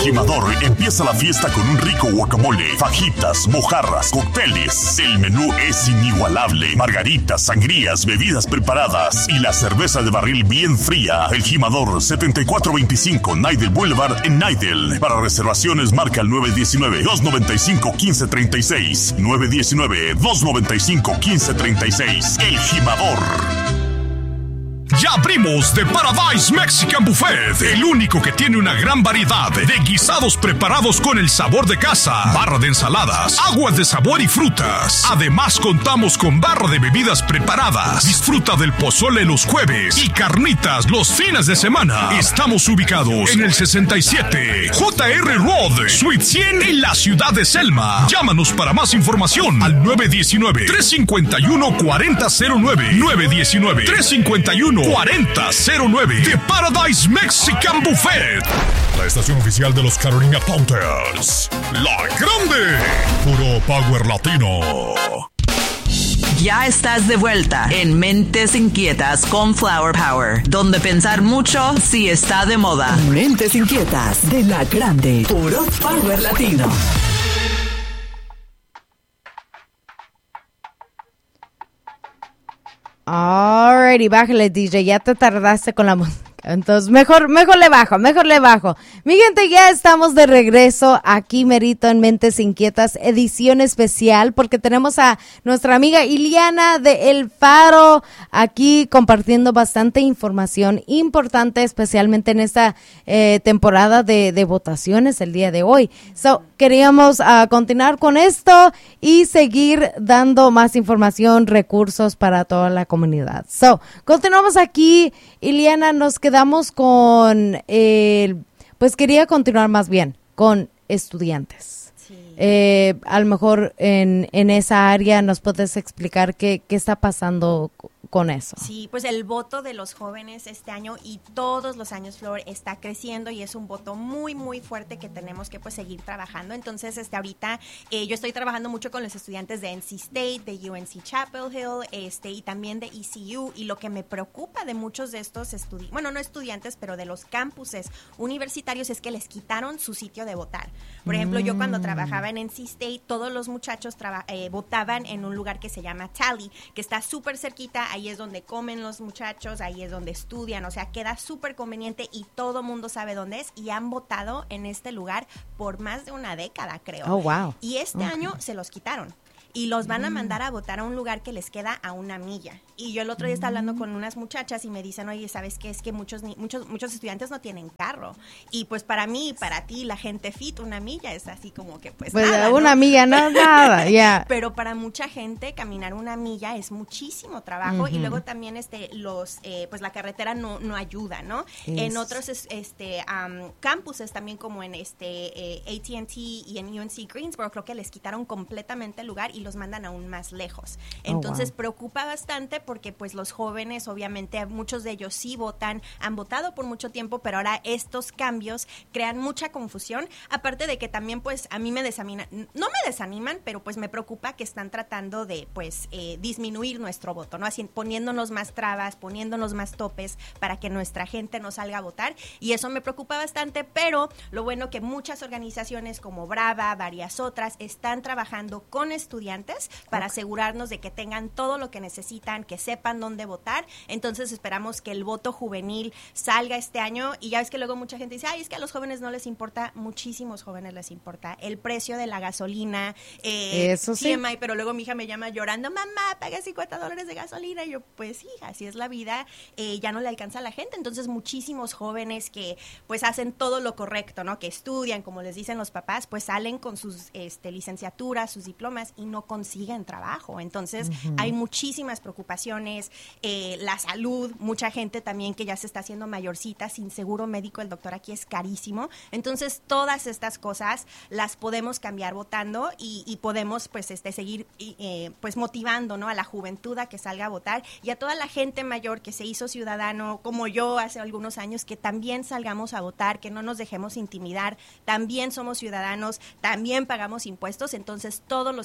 Jimador empieza la fiesta con un rico guacamole, fajitas, mojarras, cócteles. El menú es inigualable. Margaritas, sangrías, bebidas preparadas y la cerveza de barril bien fría. El Jimador, 7425 Nidell Boulevard en Nidell. Para reservaciones marca el 919-295-1536. 919-295-1536. El Jimador. Ya abrimos The Paradise Mexican Buffet, el único que tiene una gran variedad de guisados preparados con el sabor de casa, barra de ensaladas, aguas de sabor y frutas. Además contamos con barra de bebidas preparadas. Disfruta del pozole los jueves y carnitas los fines de semana. Estamos ubicados en el 67 JR Road, Suite 100 en la ciudad de Selma. Llámanos para más información al 919-351-4009. 919-351-4009. The Paradise Mexican Buffet. La estación oficial de los Carolina Panthers. La Grande. Puro Power Latino. Ya estás de vuelta en Mentes Inquietas con Flower Power, donde pensar mucho sí está de moda. Mentes Inquietas de La Grande. Puro Power Latino. Alrighty, bájale, DJ, ya te tardaste con la música. Entonces, mejor le bajo. Mi gente, ya estamos de regreso aquí merito en Mentes Inquietas, edición especial, porque tenemos a nuestra amiga Iliana de El Faro aquí compartiendo bastante información importante, especialmente en esta temporada de votaciones el día de hoy. Queríamos continuar con esto y seguir dando más información, recursos para toda la comunidad. Continuamos aquí. Iliana, nos quedamos con pues quería continuar más bien con estudiantes. Sí. A lo mejor en esa área nos puedes explicar qué está pasando con eso. Sí, pues el voto de los jóvenes este año y todos los años, Flor, está creciendo y es un voto muy, muy fuerte que tenemos que pues seguir trabajando. Entonces, ahorita yo estoy trabajando mucho con los estudiantes de NC State, de UNC Chapel Hill, y también de ECU, y lo que me preocupa de muchos de estos no estudiantes, pero de los campuses universitarios es que les quitaron su sitio de votar. Por ejemplo, yo cuando trabajaba en NC State, todos los muchachos votaban en un lugar que se llama Tally, que está súper cerquita. Ahí es donde comen los muchachos, ahí es donde estudian, o sea, queda súper conveniente y todo mundo sabe dónde es, y han votado en este lugar por más de una década, creo. Oh, wow. Y este año se los quitaron. Y los van a mandar a votar a un lugar que les queda a 1 milla. Y yo el otro día estaba hablando con unas muchachas y me dicen, oye, ¿sabes qué? Es que muchos estudiantes no tienen carro. Y pues para mí, para ti, la gente fit, 1 milla es así como que pues nada, 1 milla no es nada, ya. Yeah. Pero para mucha gente caminar 1 milla es muchísimo trabajo. Y luego también pues la carretera no ayuda, ¿no? Yes. En otros campuses también como en AT&T y en UNC Greensboro, creo que les quitaron completamente el lugar y los mandan aún más lejos. Entonces preocupa bastante porque pues los jóvenes, obviamente muchos de ellos sí votan, han votado por mucho tiempo, pero ahora estos cambios crean mucha confusión, aparte de que también pues a mí no me desaniman, pero pues me preocupa que están tratando de pues disminuir nuestro voto, ¿no? Así poniéndonos más trabas, poniéndonos más topes para que nuestra gente no salga a votar, y eso me preocupa bastante, pero lo bueno que muchas organizaciones como Brava, varias otras, están trabajando con estudiantes para asegurarnos de que tengan todo lo que necesitan, que sepan dónde votar. Entonces esperamos que el voto juvenil salga este año, y ya ves que luego mucha gente dice, ay, es que a los jóvenes no les importa. Muchísimos jóvenes les importa el precio de la gasolina, eso sí, pero luego mi hija me llama llorando, mamá, pagué $50 de gasolina, y yo, pues hija, así es la vida, ya no le alcanza a la gente. Entonces muchísimos jóvenes que pues hacen todo lo correcto, ¿no? Que estudian, como les dicen los papás, pues salen con sus licenciaturas, sus diplomas, y no consiguen trabajo. Entonces hay muchísimas preocupaciones, la salud, mucha gente también que ya se está haciendo mayorcita sin seguro médico, el doctor aquí es carísimo. Entonces todas estas cosas las podemos cambiar votando, y podemos pues seguir pues motivando, ¿no? A la juventud a que salga a votar, y a toda la gente mayor que se hizo ciudadano como yo hace algunos años, que también salgamos a votar, que no nos dejemos intimidar. También somos ciudadanos, también pagamos impuestos. Entonces todos los que tenemos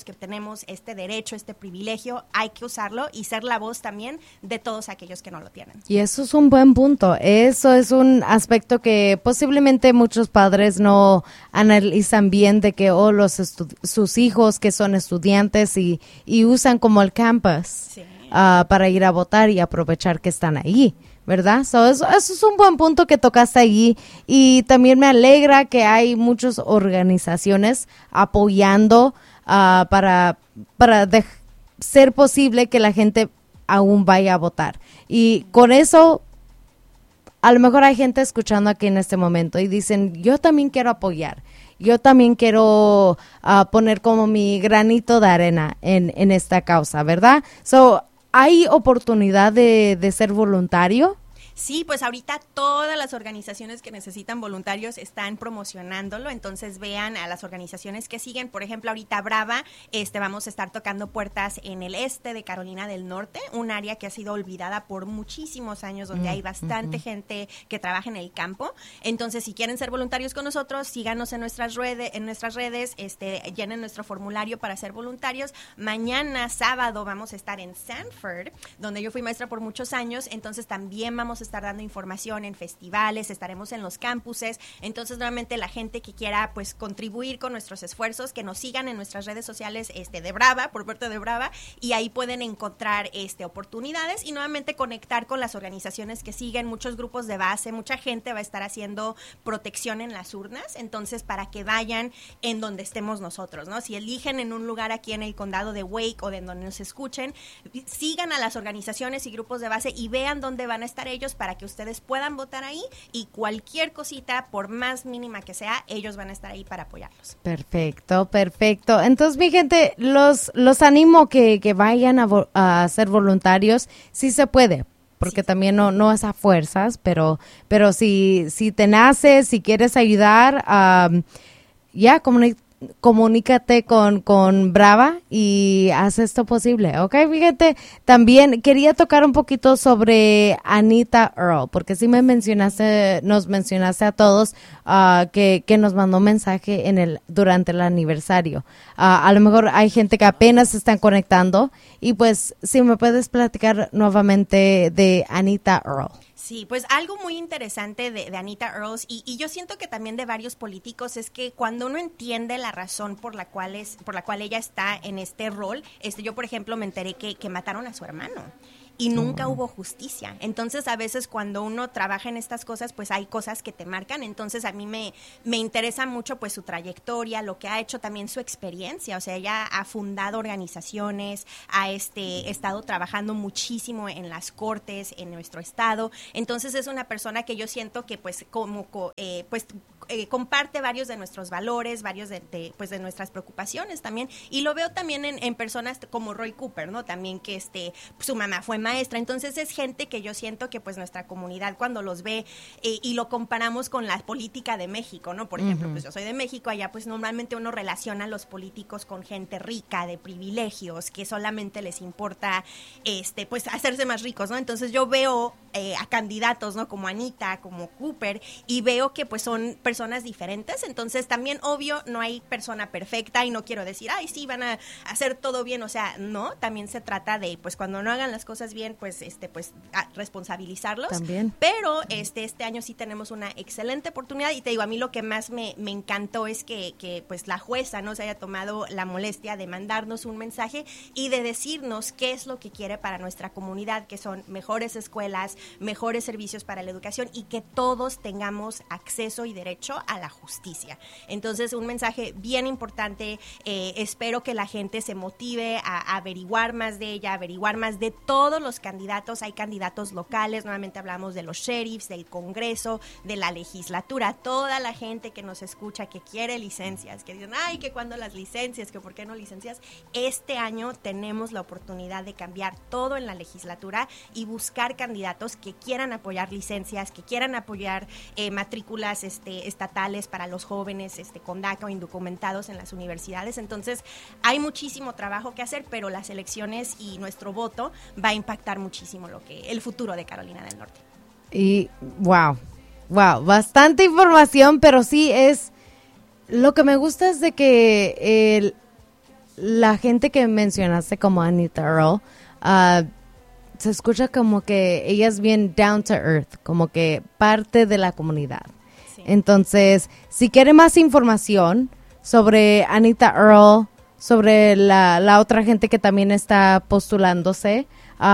tenemos este derecho, este privilegio, hay que usarlo y ser la voz también de todos aquellos que no lo tienen. Y eso es un buen punto. Eso es un aspecto que posiblemente muchos padres no analizan bien, de que sus hijos que son estudiantes y usan como el campus Sí. Para ir a votar y aprovechar que están ahí, ¿verdad? Eso es un buen punto que tocaste allí, y también me alegra que hay muchas organizaciones apoyando para ser posible que la gente aún vaya a votar. Y con eso, a lo mejor hay gente escuchando aquí en este momento y dicen, yo también quiero apoyar, yo también quiero poner como mi granito de arena en esta causa, ¿verdad? ¿Hay oportunidad de ser voluntario? Sí, pues ahorita todas las organizaciones que necesitan voluntarios están promocionándolo, entonces vean a las organizaciones que siguen. Por ejemplo, ahorita Brava, vamos a estar tocando puertas en el este de Carolina del Norte, un área que ha sido olvidada por muchísimos años, donde hay bastante gente que trabaja en el campo. Entonces, si quieren ser voluntarios con nosotros, síganos en nuestras redes, llenen nuestro formulario para ser voluntarios. Mañana, sábado, vamos a estar en Sanford, donde yo fui maestra por muchos años, entonces también vamos a estar dando información en festivales, estaremos en los campuses. Entonces, nuevamente, la gente que quiera pues contribuir con nuestros esfuerzos, que nos sigan en nuestras redes sociales de Brava, por parte de Brava, y ahí pueden encontrar oportunidades y nuevamente conectar con las organizaciones que siguen, muchos grupos de base, mucha gente va a estar haciendo protección en las urnas, entonces para que vayan en donde estemos nosotros, ¿no? Si eligen en un lugar aquí en el condado de Wake o de donde nos escuchen, sigan a las organizaciones y grupos de base y vean dónde van a estar ellos, para que ustedes puedan votar ahí, y cualquier cosita, por más mínima que sea, ellos van a estar ahí para apoyarlos. Perfecto. Entonces, mi gente, los animo que vayan a ser voluntarios, si se puede, porque sí, también no es a fuerzas, pero si te nace, si quieres ayudar, comunícate con Brava y haz esto posible, ¿ok? Fíjate, también quería tocar un poquito sobre Anita Earl, porque sí nos mencionaste a todos que nos mandó mensaje durante el aniversario. A lo mejor hay gente que apenas se están conectando, y pues si me puedes platicar nuevamente de Anita Earl. Sí, pues algo muy interesante de Anita Earl, y yo siento que también de varios políticos, es que cuando uno entiende la razón por la cual ella está en este rol, yo por ejemplo me enteré que mataron a su hermano. Y nunca hubo justicia. Entonces, a veces cuando uno trabaja en estas cosas, pues hay cosas que te marcan. Entonces, a mí me interesa mucho pues su trayectoria, lo que ha hecho, también su experiencia. O sea, ella ha fundado organizaciones, ha estado trabajando muchísimo en las cortes en nuestro estado. Entonces, es una persona que yo siento que pues comparte varios de nuestros valores, varios de nuestras preocupaciones también, y lo veo también en personas como Roy Cooper, ¿no? También que su mamá fue maestra, entonces es gente que yo siento que pues nuestra comunidad cuando los ve y lo comparamos con la política de México, ¿no? Por ejemplo, pues yo soy de México, allá pues normalmente uno relaciona a los políticos con gente rica, de privilegios, que solamente les importa pues hacerse más ricos, ¿no? Entonces yo veo a candidatos, ¿no? Como Anita, como Cooper, y veo que pues son personas diferentes, entonces también obvio no hay persona perfecta, y no quiero decir, ay sí, van a hacer todo bien, o sea, no, también se trata de pues cuando no hagan las cosas bien, pues responsabilizarlos también. Pero este año sí tenemos una excelente oportunidad, y te digo, a mí lo que más me encantó es que pues la jueza no se haya tomado la molestia de mandarnos un mensaje y de decirnos qué es lo que quiere para nuestra comunidad, que son mejores escuelas, mejores servicios para la educación, y que todos tengamos acceso y derecho a la justicia. Entonces, un mensaje bien importante. Espero que la gente se motive a averiguar más de ella, averiguar más de todos los candidatos. Hay candidatos locales, nuevamente hablamos de los sheriffs, del Congreso, de la legislatura, toda la gente que nos escucha, que quiere licencias, que dicen, ay, que cuando las licencias, que por qué no licencias. Este año tenemos la oportunidad de cambiar todo en la legislatura y buscar candidatos que quieran apoyar licencias, que quieran apoyar matrículas estatales para los jóvenes con DACA o indocumentados en las universidades. Entonces, hay muchísimo trabajo que hacer, pero las elecciones y nuestro voto va a impactar muchísimo el futuro de Carolina del Norte. Y wow, bastante información, pero sí es lo que me gusta es de que la gente que mencionaste como Anita Earl, se escucha como que ella es bien down to earth, como que parte de la comunidad. Sí. Entonces, si quiere más información sobre Anita Earl, sobre la otra gente que también está postulándose,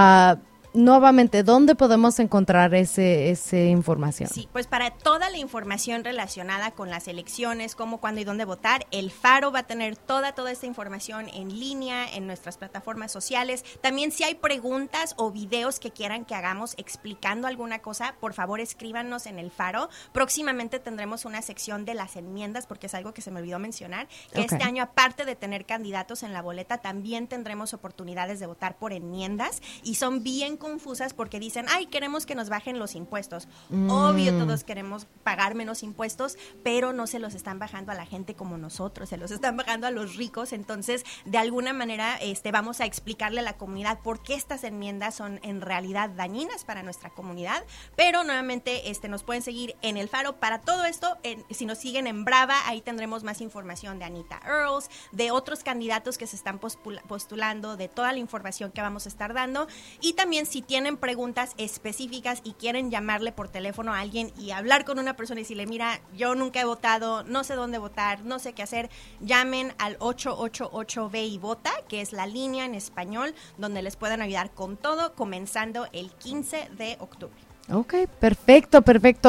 nuevamente, ¿dónde podemos encontrar esa información? Sí, pues para toda la información relacionada con las elecciones, cómo, cuándo y dónde votar, el Faro va a tener toda esta información en línea, en nuestras plataformas sociales. También si hay preguntas o videos que quieran que hagamos explicando alguna cosa, por favor escríbanos en el Faro. Próximamente tendremos una sección de las enmiendas, porque es algo que se me olvidó mencionar, que este año, aparte de tener candidatos en la boleta, también tendremos oportunidades de votar por enmiendas, y son bien confusas porque dicen, ay, queremos que nos bajen los impuestos. Obvio, todos queremos pagar menos impuestos, pero no se los están bajando a la gente como nosotros, se los están bajando a los ricos. Entonces, de alguna manera, vamos a explicarle a la comunidad por qué estas enmiendas son en realidad dañinas para nuestra comunidad. Pero nuevamente, nos pueden seguir en el Faro para todo esto. Si nos siguen en Brava, ahí tendremos más información de Anita Earl, de otros candidatos que se están postulando, de toda la información que vamos a estar dando. Y también, si tienen preguntas específicas y quieren llamarle por teléfono a alguien y hablar con una persona y decirle, mira, yo nunca he votado, no sé dónde votar, no sé qué hacer, llamen al 888 y vota, que es la línea en español donde les pueden ayudar con todo, comenzando el 15 de octubre. Ok, perfecto.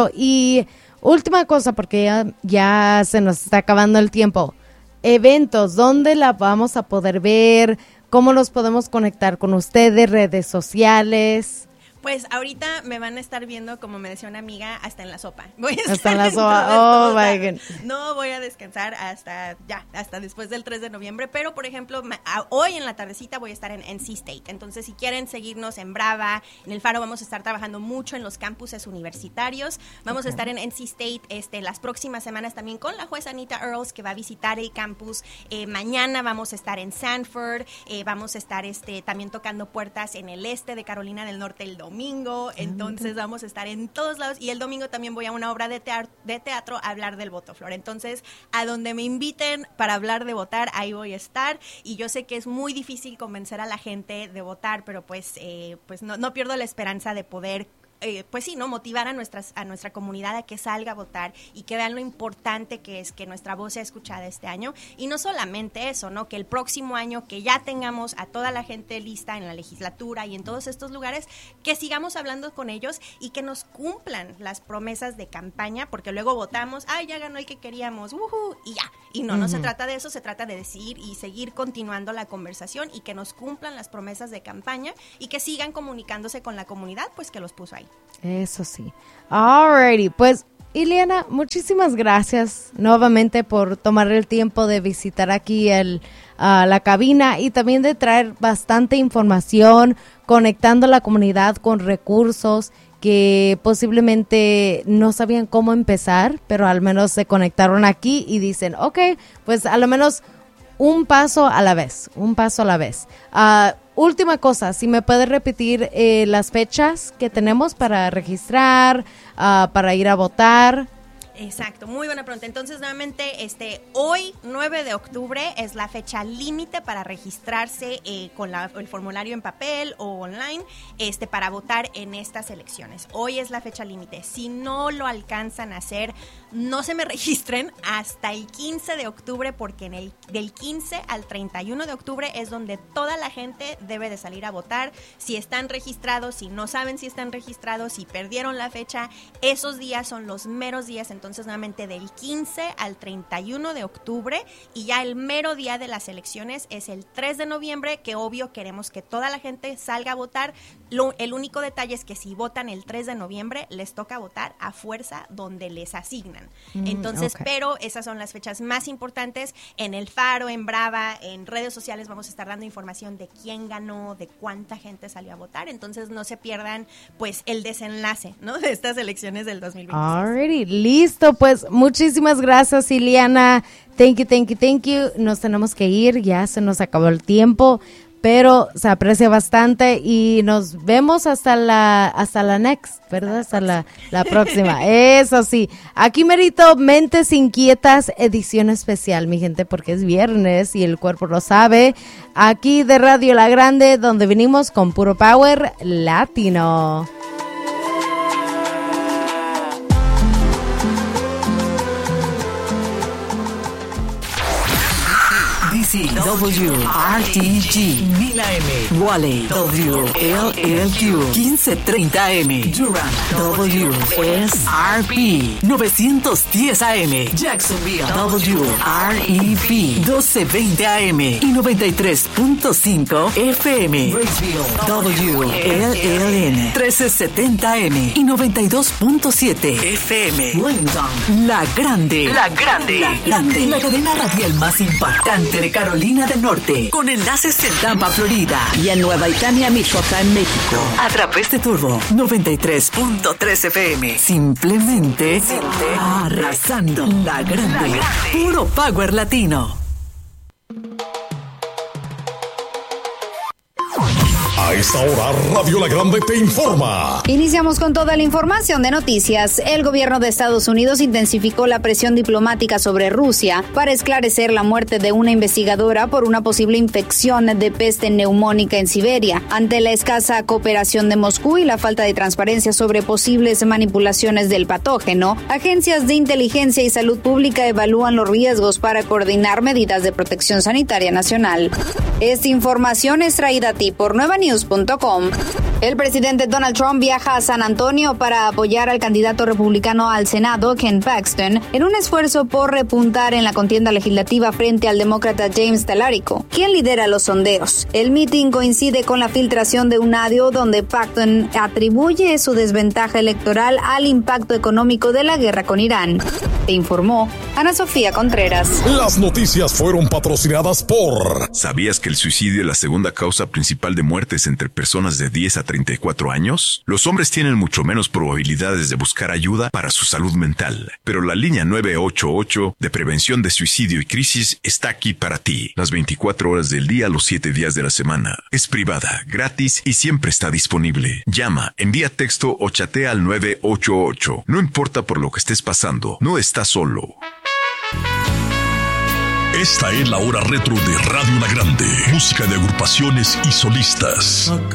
Y última cosa, porque ya se nos está acabando el tiempo. Eventos, ¿dónde la vamos a poder ver? ¿Cómo nos podemos conectar con ustedes? ¿Redes sociales? Pues ahorita me van a estar viendo, como me decía una amiga, hasta en la sopa. Hasta en la sopa, oh my God. No voy a descansar hasta después del 3 de noviembre, pero por ejemplo, hoy en la tardecita voy a estar en NC State. Entonces, si quieren seguirnos en Brava, en el Faro vamos a estar trabajando mucho en los campuses universitarios. Vamos a estar en NC State las próximas semanas también con la jueza Anita Earl, que va a visitar el campus. Mañana vamos a estar en Sanford, vamos a estar también tocando puertas en el este de Carolina del Norte el domingo. Entonces vamos a estar en todos lados, y el domingo también voy a una obra de teatro a hablar del voto, Flor. Entonces, a donde me inviten para hablar de votar, ahí voy a estar, y yo sé que es muy difícil convencer a la gente de votar, pero pues no pierdo la esperanza de poder motivar a nuestra comunidad a que salga a votar y que vean lo importante que es que nuestra voz sea escuchada este año. Y no solamente eso, ¿no? Que el próximo año, que ya tengamos a toda la gente lista en la legislatura y en todos estos lugares, que sigamos hablando con ellos y que nos cumplan las promesas de campaña, porque luego votamos, ay, ya ganó el que queríamos, y ya. Y no se trata de eso, se trata de decidir y seguir continuando la conversación, y que nos cumplan las promesas de campaña y que sigan comunicándose con la comunidad, pues que los puso ahí. Eso sí. Alrighty, pues Ileana, muchísimas gracias nuevamente por tomar el tiempo de visitar aquí la cabina, y también de traer bastante información, conectando a la comunidad con recursos que posiblemente no sabían cómo empezar, pero al menos se conectaron aquí y dicen, ok, pues a lo menos un paso a la vez. Última cosa, si me puedes repetir las fechas que tenemos para registrar, para ir a votar. Exacto, muy buena pregunta. Entonces, nuevamente, hoy, 9 de octubre, es la fecha límite para registrarse con el formulario en papel o online para votar en estas elecciones. Hoy es la fecha límite. Si no lo alcanzan a hacer, no se me registren hasta el 15 de octubre, porque del 15 al 31 de octubre es donde toda la gente debe de salir a votar. Si están registrados, si no saben si están registrados, si perdieron la fecha, esos días son los meros días. Entonces, nuevamente, del 15 al 31 de octubre, y ya el mero día de las elecciones es el 3 de noviembre, que obvio queremos que toda la gente salga a votar. El único detalle es que si votan el 3 de noviembre, les toca votar a fuerza donde les asignan. Entonces, okay. Pero esas son las fechas más importantes. En el Faro, en Brava, en redes sociales vamos a estar dando información de quién ganó, de cuánta gente salió a votar. Entonces, no se pierdan pues el desenlace, ¿no?, de estas elecciones del 2026. Alrighty, listo, pues muchísimas gracias, Ileana. Thank you. Nos tenemos que ir, ya se nos acabó el tiempo. pero se aprecia bastante y nos vemos hasta la next, ¿verdad? Hasta la próxima. Eso sí, aquí merito Mentes Inquietas, edición especial, mi gente, porque es viernes y el cuerpo lo sabe. Aquí de Radio La Grande, donde venimos con puro power latino. WRTG 1000 AM, Wally WLLQ 1530 AM, Durham WSRP 910 AM, Jacksonville WREP 1220 AM y 93.5 FM, Raceville WLLN 1370 AM y 92.7 FM, Lincoln La Grande, la cadena radial más impactante de Carolina del Norte, con enlaces en Tampa, Florida, Y en Nueva Italia, Michoacán, México. a través de Turbo 93.3 FM. Simplemente arrasando. La Grande. Puro power latino. A esta hora, Radio La Grande te informa. Iniciamos con toda la información de noticias. El gobierno de Estados Unidos intensificó la presión diplomática sobre Rusia para esclarecer la muerte de una investigadora por una posible infección de peste neumónica en Siberia. Ante la escasa cooperación de Moscú y la falta de transparencia sobre posibles manipulaciones del patógeno, agencias de inteligencia y salud pública evalúan los riesgos para coordinar medidas de protección sanitaria nacional. Esta información es traída a ti por nuevanews.com. El presidente Donald Trump viaja a San Antonio para apoyar al candidato republicano al Senado, Ken Paxton, en un esfuerzo por repuntar en la contienda legislativa frente al demócrata James Talarico, quien lidera los sondeos. El mitin coincide con la filtración de un audio donde Paxton atribuye su desventaja electoral al impacto económico de la guerra con Irán. Te informó Ana Sofía Contreras. Las noticias fueron patrocinadas por... ¿Sabías que el suicidio es la segunda causa principal de muertes entre personas de 10 a 34 años? Los hombres tienen mucho menos probabilidades de buscar ayuda para su salud mental, pero la línea 988 de prevención de suicidio y crisis está aquí para ti, las 24 horas del día, los 7 días de la semana. Es privada, gratis y siempre está disponible. Llama, envía texto o chatea al 988. No importa por lo que estés pasando, no estás solo. Esta es la hora retro de Radio La Grande. Música de agrupaciones y solistas.